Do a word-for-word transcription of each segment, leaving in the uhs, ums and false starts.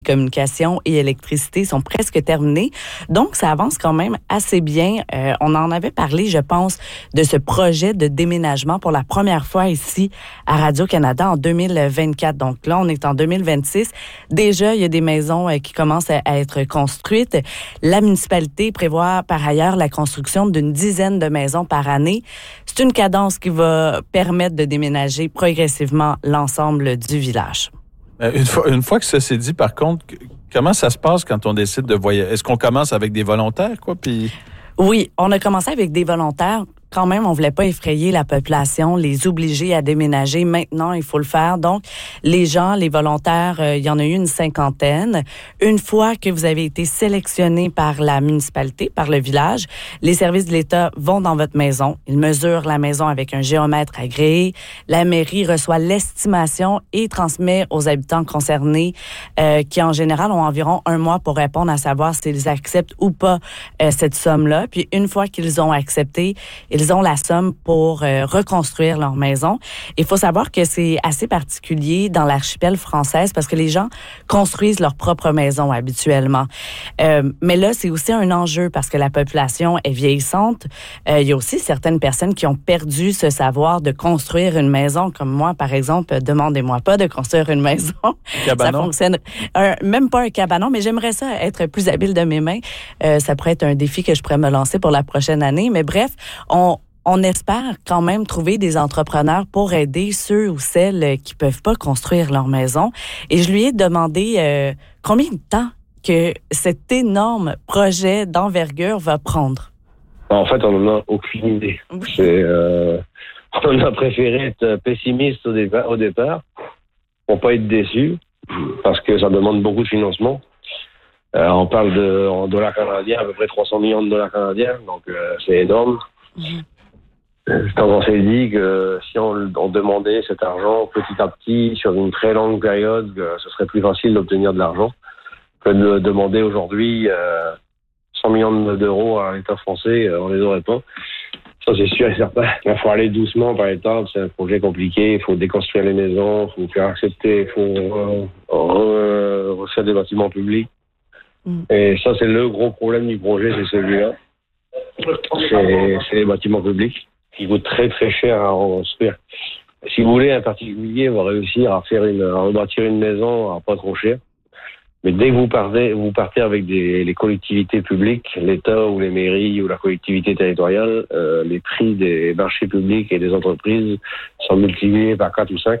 communications et électricité sont presque terminés. Donc, ça avance quand même assez bien. Euh, on en avait parlé, je pense, de ce projet de déménagement pour la première fois ici à Radio-Canada en deux mille vingt-quatre. Donc là, on est en deux mille vingt-six. Déjà, il y a des maisons euh, qui commencent à, à être construites. La municipalité prévoit par ailleurs la construction d'une dizaine de maisons par année. C'est une cadence qui va permettre de déménager progressivement l'ensemble du village. Une fois, une fois que ça s'est dit, par contre, comment ça se passe quand on décide de voyager? Est-ce qu'on commence avec des volontaires, quoi? Puis... Oui, on a commencé avec des volontaires. Quand même, on voulait pas effrayer la population, les obliger à déménager. Maintenant, il faut le faire. Donc, les gens, les volontaires, euh, il y en a eu une cinquantaine. Une fois que vous avez été sélectionné par la municipalité, par le village, les services de l'État vont dans votre maison. Ils mesurent la maison avec un géomètre agréé. La mairie reçoit l'estimation et transmet aux habitants concernés euh, qui, en général, ont environ un mois pour répondre à savoir s'ils acceptent ou pas euh, cette somme-là. Puis, une fois qu'ils ont accepté, ils Ils ont la somme pour euh, reconstruire leur maison. Il faut savoir que c'est assez particulier dans l'archipel française parce que les gens construisent leur propre maison habituellement. Euh, mais là, c'est aussi un enjeu parce que la population est vieillissante. Euh, il y a aussi certaines personnes qui ont perdu ce savoir de construire une maison. Comme moi, par exemple, demandez-moi pas de construire une maison. Cabanon. Ça fonctionne. Un, même pas un cabanon, mais j'aimerais ça être plus habile de mes mains. Euh, ça pourrait être un défi que je pourrais me lancer pour la prochaine année. Mais bref, on On espère quand même trouver des entrepreneurs pour aider ceux ou celles qui peuvent pas construire leur maison. Et je lui ai demandé euh, combien de temps que cet énorme projet d'envergure va prendre. En fait, on n'en a aucune idée. Oui. C'est, euh, on a préféré être pessimiste au départ, au départ pour pas être déçu, parce que ça demande beaucoup de financement. Euh, on parle de, en dollars canadiens, à peu près trois cents millions de dollars canadiens, donc euh, c'est énorme. Mmh. Quand on s'est dit que si on, on demandait cet argent petit à petit sur une très longue période, ce serait plus facile d'obtenir de l'argent que de demander aujourd'hui euh, cent millions d'euros à l'État français, on les aurait pas. Ça, c'est sûr et certain. Il faut aller doucement par étapes, c'est un projet compliqué, il faut déconstruire les maisons, il faut faire accepter, il faut euh, euh, refaire des bâtiments publics. Mm. Et ça, c'est le gros problème du projet, c'est celui-là. C'est, c'est les bâtiments publics qui coûtent très très cher à reconstruire. Si vous voulez, un particulier va réussir à faire une, à rebâtir une maison à pas trop cher. Mais dès que vous partez, vous partez avec des, les collectivités publiques, l'État ou les mairies ou la collectivité territoriale, euh, les prix des marchés publics et des entreprises sont multipliés par quatre ou cinq.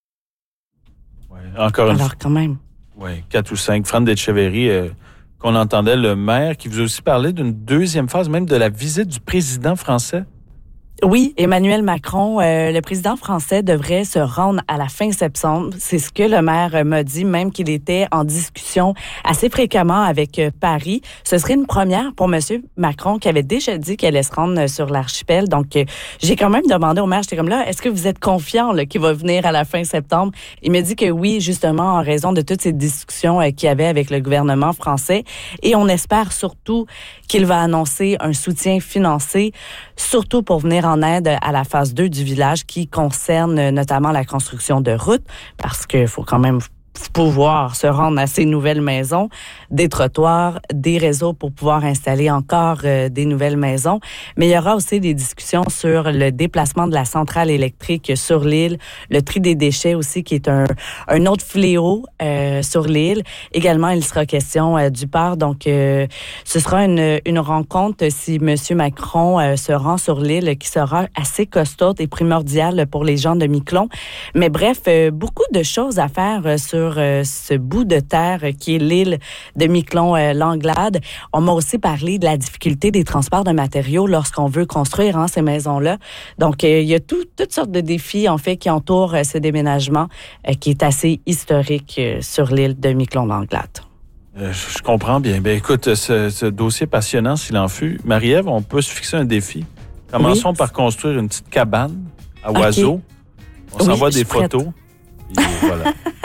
Ouais, encore une Alors, quand même. Oui, quatre ou cinq. Fran d'Etcheverry, euh, qu'on entendait, le maire, qui vous a aussi parlé d'une deuxième phase, même de la visite du président français. Oui, Emmanuel Macron, euh, le président français devrait se rendre à la fin septembre. C'est ce que le maire m'a dit, même qu'il était en discussion assez fréquemment avec euh, Paris. Ce serait une première pour Monsieur Macron qui avait déjà dit qu'elle allait se rendre sur l'archipel. Donc, euh, j'ai quand même demandé au maire, j'étais comme là, est-ce que vous êtes confiant là, qu'il va venir à la fin septembre? Il me dit que oui, justement, en raison de toutes ces discussions euh, qu'il y avait avec le gouvernement français. Et on espère surtout qu'il va annoncer un soutien financier, surtout pour venir en aide à la phase deux du village qui concerne notamment la construction de routes, parce qu'il faut quand même pouvoir se rendre à ces nouvelles maisons, des trottoirs, des réseaux pour pouvoir installer encore euh, des nouvelles maisons. Mais il y aura aussi des discussions sur le déplacement de la centrale électrique sur l'île, le tri des déchets aussi, qui est un, un autre fléau euh, sur l'île. Également, il sera question euh, du port. Donc, euh, ce sera une, une rencontre, si M. Macron euh, se rend sur l'île, qui sera assez costaud et primordiale pour les gens de Miquelon. Mais bref, euh, beaucoup de choses à faire euh, sur sur euh, ce bout de terre euh, qui est l'île de Miquelon-Langlade. Euh, On m'a aussi parlé de la difficulté des transports de matériaux lorsqu'on veut construire hein, ces maisons-là. Donc, euh, il y a tout, toutes sortes de défis, en fait, qui entourent euh, ce déménagement euh, qui est assez historique euh, sur l'île de Miquelon-Langlade. Euh, je comprends bien. Ben, écoute, ce, ce dossier passionnant, s'il en fut. Marie-Ève, on peut se fixer un défi. Commençons oui. par construire une petite cabane à oiseaux. Okay. On s'envoie oui, des photos. Et voilà.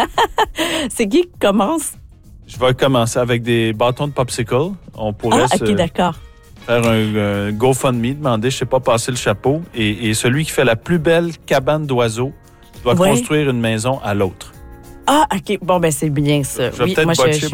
C'est qui qui commence? Je vais commencer avec des bâtons de popsicle. On pourrait ah, okay, se d'accord. faire un, un GoFundMe, demander, je sais pas, passer le chapeau. Et, et celui qui fait la plus belle cabane d'oiseaux doit oui. construire une maison à l'autre. Ah, OK. Bon, ben c'est bien ça. Je vais oui, peut-être moi, botcher je, je